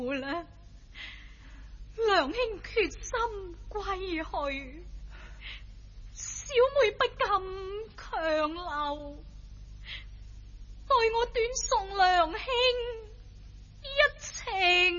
啦。娘兄決心歸去，小妹不敢強留，待我短送娘兄一程。